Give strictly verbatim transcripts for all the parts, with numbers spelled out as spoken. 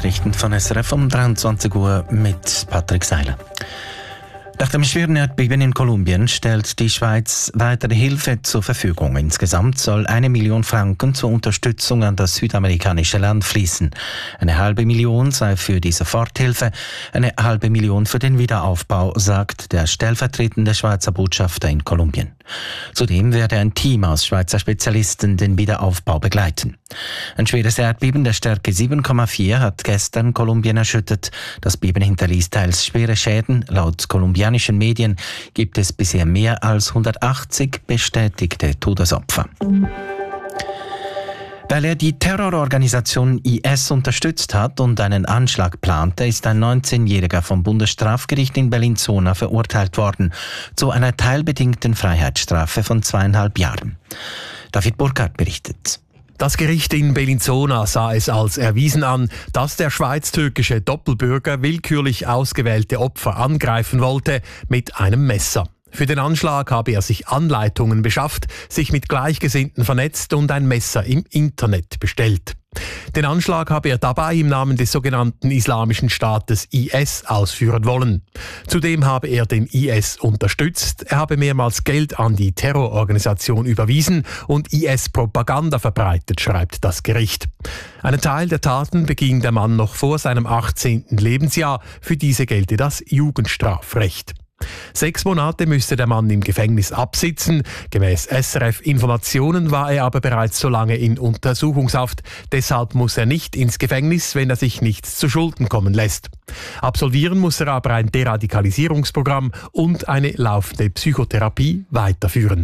Nachrichten von S R F um dreiundzwanzig Uhr mit Patrick Seiler. Nach dem schweren Erdbeben in Kolumbien stellt die Schweiz weitere Hilfe zur Verfügung. Insgesamt soll eine Million Franken zur Unterstützung an das südamerikanische Land fließen. Eine halbe Million sei für die Soforthilfe, eine halbe Million für den Wiederaufbau, sagt der stellvertretende Schweizer Botschafter in Kolumbien. Zudem werde ein Team aus Schweizer Spezialisten den Wiederaufbau begleiten. Ein schweres Erdbeben der Stärke sieben Komma vier hat gestern Kolumbien erschüttert. Das Beben hinterließ teils schwere Schäden. Laut kolumbianischen Medien gibt es bisher mehr als hundertachtzig bestätigte Todesopfer. Weil er die Terrororganisation I S unterstützt hat und einen Anschlag plante, ist ein neunzehnjähriger vom Bundesstrafgericht in Bellinzona verurteilt worden zu einer teilbedingten Freiheitsstrafe von zweieinhalb Jahren. David Burkhardt berichtet. Das Gericht in Bellinzona sah es als erwiesen an, dass der schweiz-türkische Doppelbürger willkürlich ausgewählte Opfer angreifen wollte mit einem Messer. Für den Anschlag habe er sich Anleitungen beschafft, sich mit Gleichgesinnten vernetzt und ein Messer im Internet bestellt. Den Anschlag habe er dabei im Namen des sogenannten Islamischen Staates I S ausführen wollen. Zudem habe er den I S unterstützt, er habe mehrmals Geld an die Terrororganisation überwiesen und I S-Propaganda verbreitet, schreibt das Gericht. Einen Teil der Taten beging der Mann noch vor seinem achtzehnten Lebensjahr. Für diese gelte das Jugendstrafrecht. Sechs Monate müsste der Mann im Gefängnis absitzen. Gemäß S R F-Informationen war er aber bereits so lange in Untersuchungshaft. Deshalb muss er nicht ins Gefängnis, wenn er sich nichts zu Schulden kommen lässt. Absolvieren muss er aber ein Deradikalisierungsprogramm und eine laufende Psychotherapie weiterführen.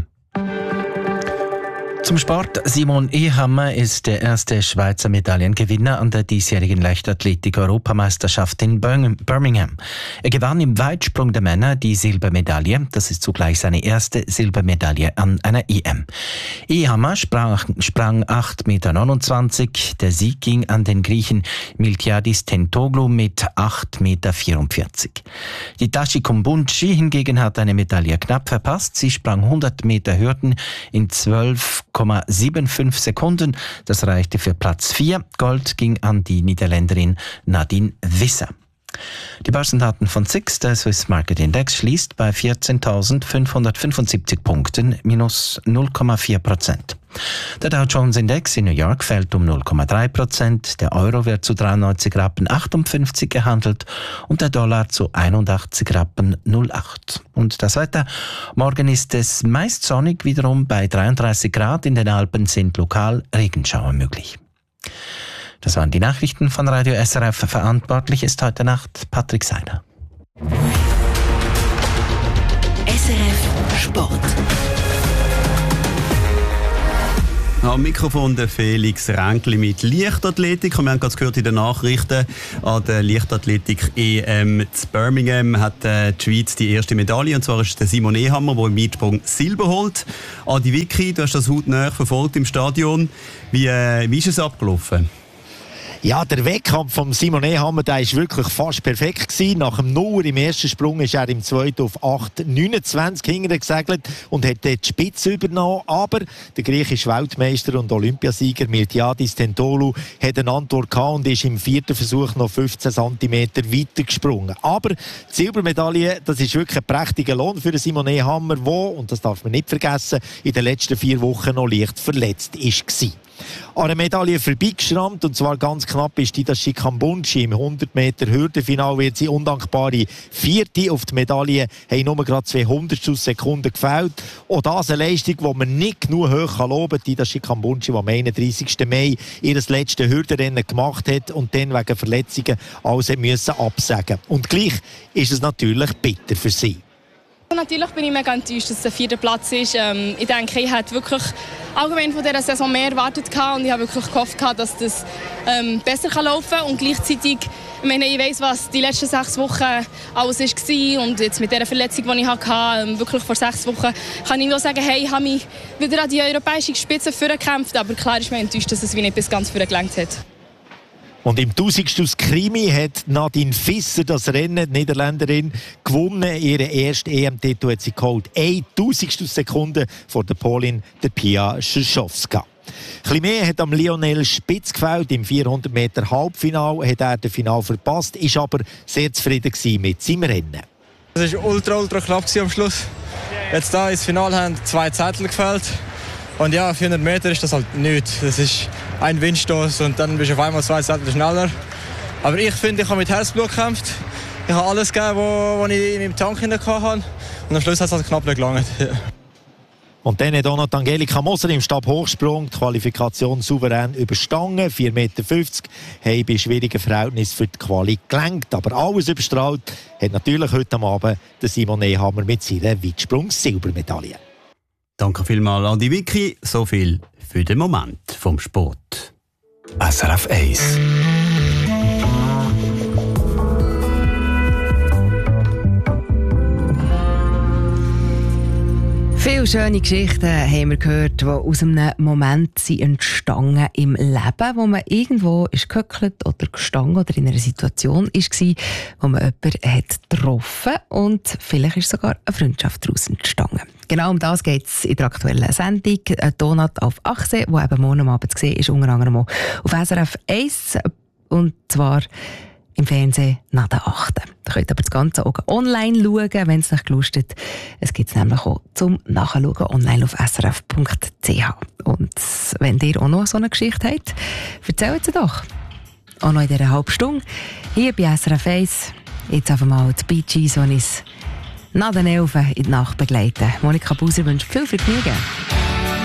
Zum Sport. Simon Ehammer ist der erste Schweizer Medaillengewinner an der diesjährigen Leichtathletik-Europameisterschaft in Birmingham. Er gewann im Weitsprung der Männer die Silbermedaille. Das ist zugleich seine erste Silbermedaille an einer E M. Ehammer sprang, sprang acht Komma neunundzwanzig Meter. Der Sieg ging an den Griechen Miltiadis Tentoglou mit acht Komma vierundvierzig Meter. Die Tashi Kumbunchi hingegen hat eine Medaille knapp verpasst. Sie sprang hundert Meter Hürden in zwölf Komma fünfundsiebzig Sekunden. Das reichte für Platz vier. Gold ging an die Niederländerin Nadine Visser. Die Börsendaten von S I X, der Swiss Market Index, schließt bei vierzehntausendfünfhundertfünfundsiebzig Punkten, minus null Komma vier Prozent. Der Dow Jones Index in New York fällt um null Komma drei Prozent, der Euro wird zu dreiundneunzig Rappen achtundfünfzig gehandelt und der Dollar zu einundachtzig Rappen null acht. Und das Wetter? Morgen ist es meist sonnig, wiederum bei dreiunddreißig Grad, in den Alpen sind lokal Regenschauer möglich. Das waren die Nachrichten von Radio S R F. Verantwortlich ist heute Nacht Patrick Seiler. S R F Sport. Am Mikrofon der Felix Ränkli mit Leichtathletik. Und wir haben gerade gehört in den Nachrichten, an der Leichtathletik-E M zu Birmingham hat äh, die Schweiz die erste Medaille. Und zwar ist es der Simon Ehammer, der im Weitsprung Silber holt. Adi Vicky, du hast das hautnah verfolgt im Stadion. Wie, äh, wie ist es abgelaufen? Ja, der Wettkampf von Simon Ehammer, der ist wirklich fast perfekt gewesen. Nach dem Nuller im ersten Sprung ist er im zweiten auf acht Komma neunundzwanzig hinterher gesegelt und hat dort die Spitze übernommen. Aber der griechische Weltmeister und Olympiasieger Miltiadis Tentoglou hat eine Antwort gehabt und ist im vierten Versuch noch fünfzehn Zentimeter weiter gesprungen. Aber die Silbermedaille, das ist wirklich ein prächtiger Lohn für Simon Ehammer, der, und das darf man nicht vergessen, in den letzten vier Wochen noch leicht verletzt war. An einer Medaille vorbeigeschrammt, und zwar ganz knapp, ist die Tashi Kumbunchi. Im hundert Meter Hürdenfinal wird sie undankbare Vierte. Auf die Medaille haben nur gerade zwei Hundertstel Sekunden gefehlt. Auch das eine Leistung, die man nicht genug hoch loben kann. Die Tashi Kumbunchi, die am einunddreißigsten Mai ihr letztes Hürdenrennen gemacht hat und dann wegen Verletzungen alles musste absagen. Und gleich ist es natürlich bitter für sie. Natürlich bin ich mega enttäuscht, dass es der vierte Platz ist. Ähm, ich denke, ich hätte wirklich allgemein von dieser Saison mehr erwartet und ich habe wirklich gehofft, dass das ähm, besser laufen kann. Und gleichzeitig, ich meine, ich weiss, was die letzten sechs Wochen alles war und jetzt mit dieser Verletzung, die ich hatte, ähm, wirklich vor sechs Wochen, kann ich nur sagen, hey, ich habe mich wieder an die europäische Spitze vorgekämpft, aber klar ist mir enttäuscht, dass es wie nicht bis ganz vorgelangt hat. Und im Tausendstel Krimi hat Nadine Visser das Rennen, die Niederländerin, gewonnen. Ihren ersten E M-Titel hat sie geholt. Eine Tausendstel Sekunde vor der Polin, der Pia Szyszowska. Ein bisschen mehr hat am Lionel Spitz gefällt. Im vierhundert Meter Halbfinale hat er das Finale verpasst, ist aber sehr zufrieden mit seinem Rennen. Es war ultra, ultra knapp am Schluss. Jetzt da ins Finale haben zwei Zettel gefällt. Und ja, vierhundert Meter ist das halt nichts. Das ist ein Windstoß und dann bist du auf einmal zwei Zettel schneller. Aber ich finde, ich habe mit Herzblut gekämpft. Ich habe alles gegeben, was ich in meinem Tank hatte. Und am Schluss hat es halt knapp nicht gelangt. Ja. Und dann hat auch noch Angelika Moser im Stabhochsprung die Qualifikation souverän überstanden. vier Komma fünfzig Meter haben bei schwierigen Verhältnissen für die Quali gelenkt. Aber alles überstrahlt hat natürlich heute Abend der Simon Nehammer mit seiner Weitsprung-Silbermedaille. Danke vielmals an die Vicky. So viel für den Moment vom Sport. S R F eins. Viele schöne Geschichten haben wir gehört, die aus einem Moment sind entstanden im Leben, wo man irgendwo ist gehöckelt oder gestanden oder in einer Situation war, wo man jemanden hat getroffen und vielleicht ist sogar eine Freundschaft daraus entstanden. Genau um das geht es in der aktuellen Sendung «Donut auf Achse», die eben morgen am Abend zu sehen ist, unter anderem auch auf S R F eins und zwar im Fernsehen nach der achten. Da könnt ihr aber das Ganze auch online schauen, wenn es euch gelustet. Es gibt es nämlich auch zum Nachschauen online auf s r f punkt c h. Und wenn ihr auch noch so eine Geschichte habt, erzählt sie doch. Auch noch in dieser halben Stunde. Hier bei S R F eins. Jetzt einfach mal die Bee Gees, die uns nach den Elfen in die Nacht begleiten. Monika Buser wünscht viel Vergnügen.